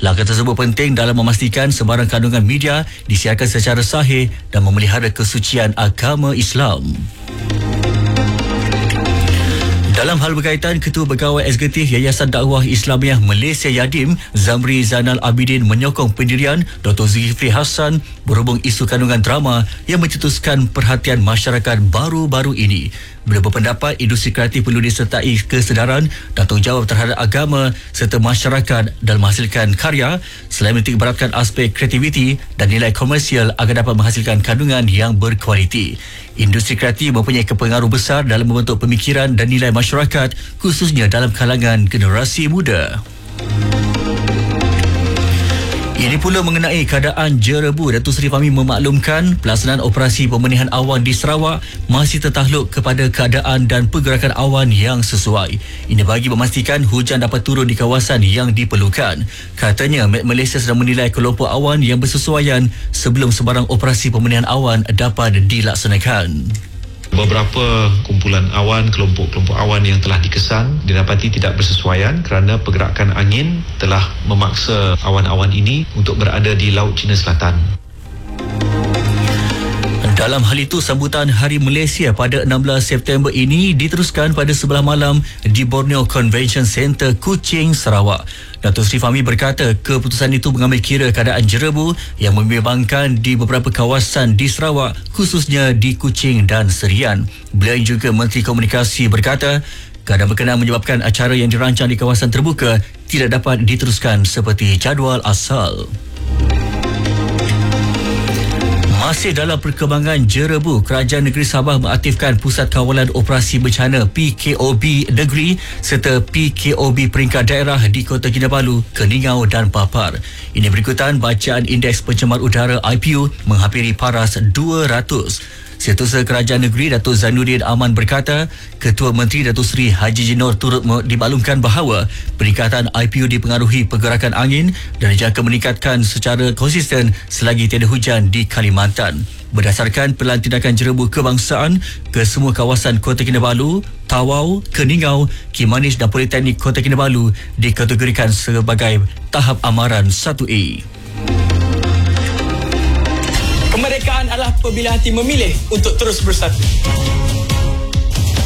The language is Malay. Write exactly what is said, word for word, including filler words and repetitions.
Langkah tersebut penting dalam memastikan sebarang kandungan media disiarkan secara sahih dan memelihara kesucian agama Islam. Dalam hal berkaitan, Ketua Pegawai Eksekutif Yayasan Dakwah Islamiah Malaysia Yadim, Zamri Zainal Abidin menyokong pendirian Doktor Zulkifli Hassan berhubung isu kandungan drama yang mencetuskan perhatian masyarakat baru-baru ini. Beliau berpendapat industri kreatif perlu disertai kesedaran dan tanggungjawab terhadap agama serta masyarakat dalam menghasilkan karya selain menitik beratkan aspek kreativiti dan nilai komersial agar dapat menghasilkan kandungan yang berkualiti. Industri kreatif mempunyai kepengaruh besar dalam membentuk pemikiran dan nilai masyarakat, khususnya dalam kalangan generasi muda. Ini pula mengenai keadaan Jerebu. Datuk Seri Fahmi memaklumkan pelaksanaan operasi pemenihan awan di Sarawak masih tertakluk kepada keadaan dan pergerakan awan yang sesuai. Ini bagi memastikan hujan dapat turun di kawasan yang diperlukan. Katanya, Met Malaysia sedang menilai kelompok awan yang bersesuaian sebelum sebarang operasi pemenihan awan dapat dilaksanakan. Beberapa kumpulan awan, kelompok-kelompok awan yang telah dikesan didapati tidak bersesuaian kerana pergerakan angin telah memaksa awan-awan ini untuk berada di Laut Cina Selatan. Dalam hal itu, sambutan Hari Malaysia pada enam belas September ini diteruskan pada sebelah malam di Borneo Convention Centre, Kuching, Sarawak. Datuk Seri Fahmi berkata keputusan itu mengambil kira keadaan jerebu yang membimbangkan di beberapa kawasan di Sarawak, khususnya di Kuching dan Serian. Beliau juga Menteri Komunikasi berkata keadaan berkenaan menyebabkan acara yang dirancang di kawasan terbuka tidak dapat diteruskan seperti jadual asal. Masih dalam perkembangan jerebu, Kerajaan Negeri Sabah mengaktifkan Pusat Kawalan Operasi Bencana P K O B Negeri serta P K O B peringkat daerah di Kota Kinabalu, Keningau dan Papar. Ini berikutan bacaan Indeks Pencemar Udara I P U menghampiri paras dua ratus. Setiausaha Kerajaan Negeri Datuk Zainuddin Aman berkata, Ketua Menteri Datuk Seri Haji Jinor turut dimaklumkan bahawa peningkatan I P U dipengaruhi pergerakan angin dan dijangka meningkatkan secara konsisten selagi tiada hujan di Kalimantan. Berdasarkan Pelan Tindakan Jerebu Kebangsaan, ke semua kawasan Kota Kinabalu, Tawau, Keningau, Kimanis dan Politeknik Kota Kinabalu dikategorikan sebagai tahap amaran satu A. Kemerdekaan adalah apabila hati memilih untuk terus bersatu.